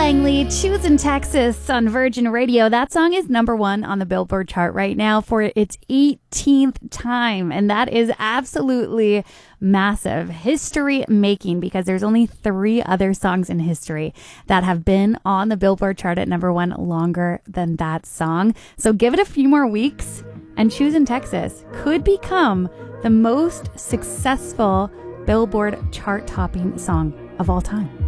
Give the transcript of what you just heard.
Langley, Choosing Texas on Virgin Radio. That song is number one on the Billboard chart right now for its 18th time. And that is absolutely massive, history making, because there's only 3 other songs in history that have been on the Billboard chart at number one longer than that song. So give it a few more weeks and Choosing Texas could become the most successful Billboard chart topping song of all time.